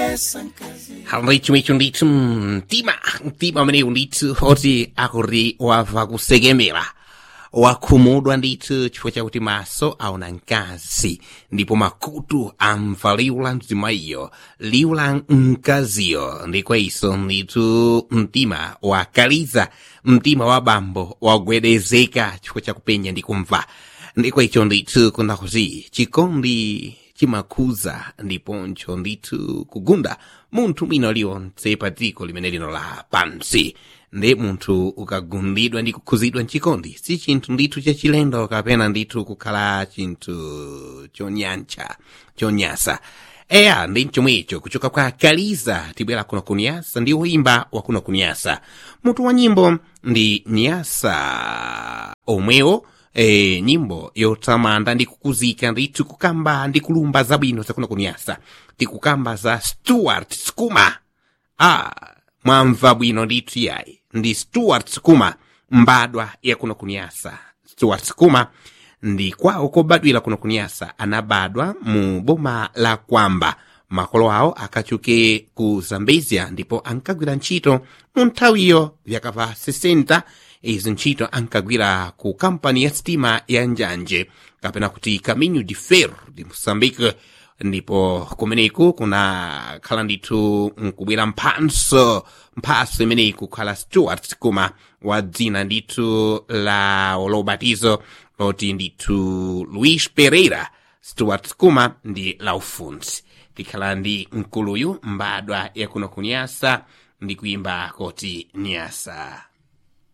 Hamricho ndithu mtima amenewu ndithu oti akuri wava kusekemera wakhumudwa ndithu chifukwa chakuti maso aona mkazi ndipo makutu amva liwu la mzimayo liwu la mkaziyo ndiko iso ndithu mtima wakaliza mtima wa bambo wagwedezeka chifukwa chakupenya ndi kumva ndiko icho ndithu kunakuti chikondi chimakhuza ndiponcho ndithu kugunda munthu mwina liwonse pa dziko limene lino la pansi ndi munthu ukagundidwa ndi kukhuzidwa mchikondi si chinthu ndithu chachilendo kapena ndithu kukhala chinthu chonyasa eya ndi chomwecho kuchoka kwa Kaliza tibwera kuno kunyasa ndi woimba wa kuno kunyasa mutu wa nyimbo ndi nyasa omwewo nyimbo yotamanda ndi kukuzika ndithu kukamba ndi kulumba zabwino zakuno kunyasa tikukamba za Stuart Skuma mwamva bwino ndithu yayi ndi Stuart Skuma mbadwa ya kuno kunyasa Stuart Skuma ndi kwawo kobadwira kuno kunyasa anabadwa mu boma la Kwamba makolo awo akachuke ku Zambezia ndipo ankagwira ntchito mu nthawiyo vyakava 60 izi ntchito ankagwira ku kampani ya sitima ya Njanje kapena kuti Caminho de Ferro de Moçambique ndipo kumeneku kunakhala ndithu nkubwera mphaso imeneyi kukhala Stuart Skuma wa dzina ndithu la lobatizo loti ndithu Luis Pereira Stuart Skuma ndi laufunzi tikhala ndi mkuluyu mbadwa ya kuno kunyasa ndi kuimba koti nyasa.